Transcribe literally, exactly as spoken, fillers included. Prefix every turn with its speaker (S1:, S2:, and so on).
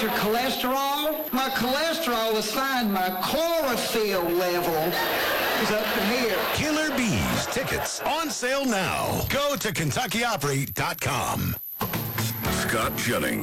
S1: your cholesterol? My cholesterol is fine. My chlorophyll level is up to here.
S2: Killer Bees tickets on sale now. Go to Kentucky Opry dot com.
S3: Scott Jennings.